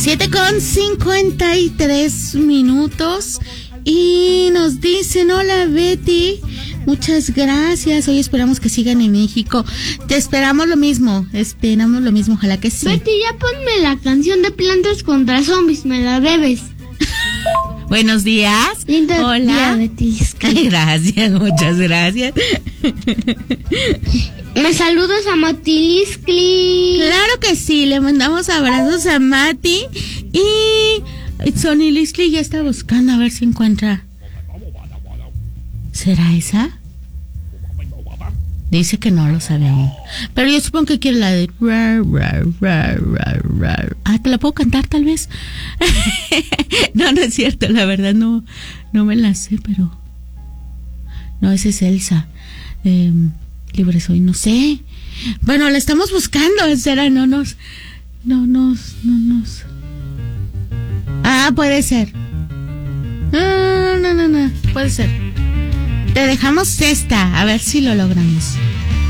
7:53 y nos dicen: hola Betty, muchas gracias, hoy esperamos que sigan en México. Te esperamos lo mismo, ojalá que sí. Betty, ya ponme la canción de Plantas contra Zombies, me la debes. Buenos días. Linda. Hola día, Betty. Gracias, muchas gracias. Me saludas a Matiliscli. Claro que sí, le mandamos abrazos a Mati. Y Sonny Listley ya está buscando a ver si encuentra. ¿Será esa? Dice que no lo sabemos, pero yo supongo que quiere la de ¿te la puedo cantar tal vez? No es cierto, la verdad no me la sé, pero no, esa es Elsa. Libre soy, no sé. Bueno, la estamos buscando, será, no nos. Puede ser. No, puede ser. Te dejamos esta, a ver si lo logramos.